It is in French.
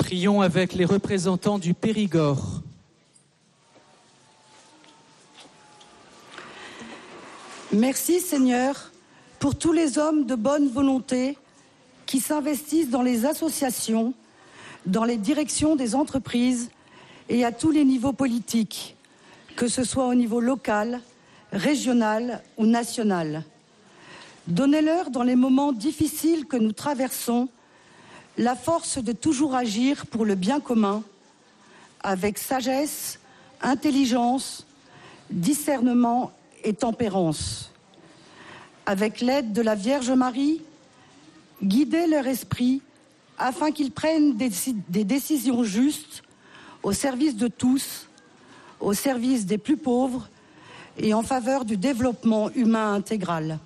Prions avec les représentants du Périgord. Merci Seigneur pour tous les hommes de bonne volonté qui s'investissent dans les associations, dans les directions des entreprises et à tous les niveaux politiques, que ce soit au niveau local, régional ou national. Donnez-leur dans les moments difficiles que nous traversons la force de toujours agir pour le bien commun, avec sagesse, intelligence, discernement et tempérance. Avec l'aide de la Vierge Marie, guidez leur esprit afin qu'ils prennent des décisions justes au service de tous, au service des plus pauvres et en faveur du développement humain intégral.